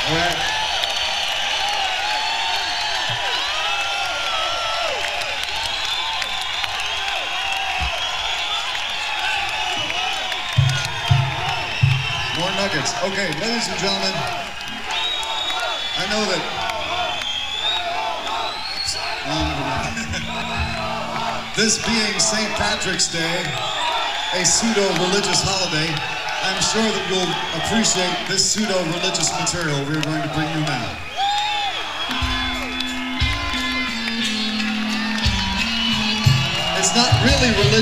All right. More nuggets. Okay, ladies and gentlemen, I know that this being St. Patrick's Day, a pseudo-religious holiday, I'm sure that you'll appreciate this pseudo-religious material we're going to bring you now. It's not really religious.